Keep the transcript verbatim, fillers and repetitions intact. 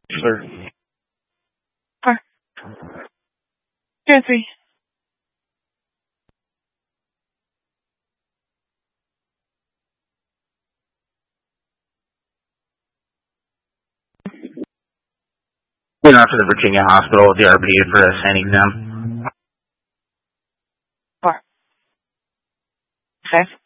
Sir. Four. Two and three. Going out to the Virginia Hospital with the R B for a sand exam. Four. Five.